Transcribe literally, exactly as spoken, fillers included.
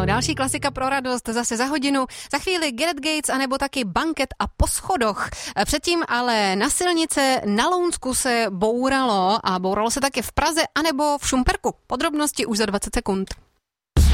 to. Další klasika pro radost zase za hodinu. Za chvíli Gareth Gates anebo taky Banket a Po schodoch. Předtím ale na silnice na Lounsku se bouralo a bouralo se taky v Praze anebo v Šumperku. Podrobnosti už za dvacet sekund.